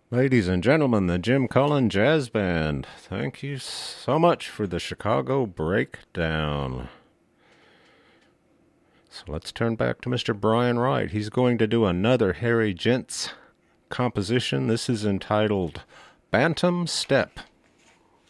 Ladies and gentlemen, the Jim Cullen Jazz Band. Thank you so much for the Chicago Breakdown. So let's turn back to Mr. Brian Wright. He's going to do another Harry Gents composition. This is entitled Bantam Step.